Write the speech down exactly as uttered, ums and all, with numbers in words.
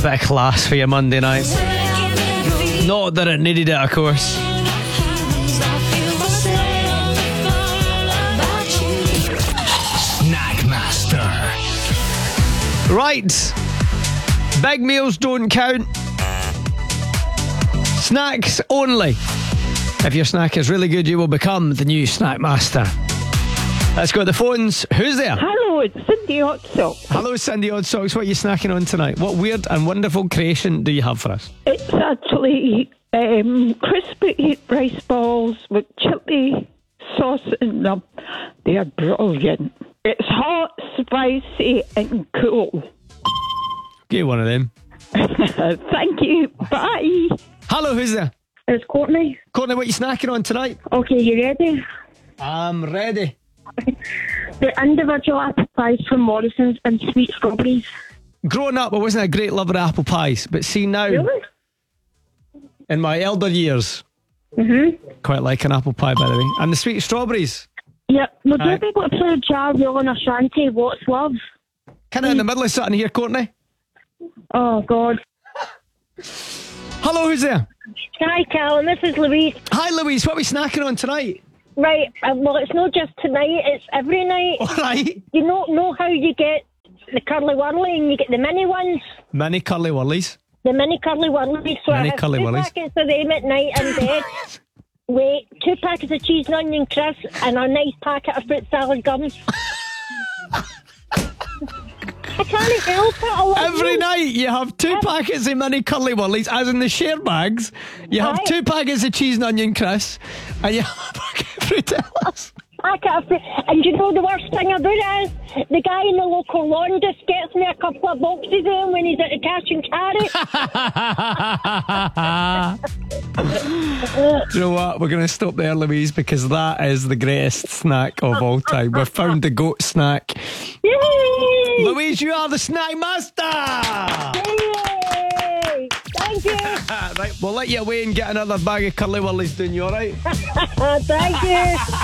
bit of class for your Monday night. Not that it needed it, of course. Snackmaster. Right. Big meals don't count. Snacks only. If your snack is really good, you will become the new snack master. Let's go to the phones. Who's there? Hello, it's Cindy Hot Socks. Hello, Cindy Odd Socks. What are you snacking on tonight? What weird and wonderful creation do you have for us? It's actually um, crispy rice balls with chili sauce in them. They are brilliant. It's hot, spicy, and cool. Get one of them. Thank you. Bye. Hello, who's there? It's Courtney. Courtney, what are you snacking on tonight? Okay, you ready? I'm ready. The individual apple pies from Morrison's and sweet strawberries. Growing up, I wasn't a great lover of apple pies, but see now, Really? in my elder years, Mm-hmm. quite like an apple pie, by the way. And the sweet strawberries. Yeah, would Aye. you be able to play Ja Rule and Ashanti, What's Love? Kind of in the middle of something here, Courtney. Oh, God. Hello, who's there? Hi, Callum. This is Louise. Hi, Louise. What are we snacking on tonight? Right. Uh, well, it's not just tonight. It's every night. All right. You know, know how you get the curly whirly and you get the mini ones? Mini curly whirlies. The mini curly whirlies. So Mini I have curly two whirlies. packets of them at night in bed. Wait, two packets of cheese and onion crisps and a nice packet of fruit salad gums. I can't help it. I love Every them. night you have two Ev- packets of mini curly whirlies, as in the share bags. You have Aye. two packets of cheese and onion crisps, and you have a packet of Fruitellas. Packet of fruit. And you know the worst thing about it is the guy in the local lawn just gets me a couple of boxes of them when he's at the cash and carry. Do you know what? We're going to stop there, Louise, because that is the greatest snack of all time. We've found the goat snack. Yay! Louise, you are the snack master! Yay! Thank you. Right, we'll let you away and get another bag of curly whirlies, doing you all right? Thank you.